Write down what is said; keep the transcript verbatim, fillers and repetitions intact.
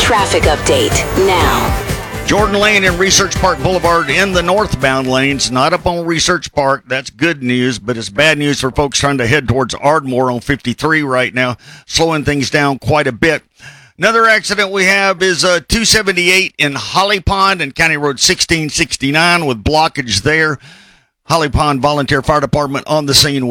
traffic update now. Jordan Lane and Research Park Boulevard in the northbound lanes, not up on Research Park. That's good news, but it's bad news for folks trying to head towards Ardmore on fifty-three right now, slowing things down quite a bit. Another accident we have is uh, two seventy-eight in Holly Pond and County Road sixteen sixty-nine with blockage there. Holly Pond Volunteer Fire Department on the scene.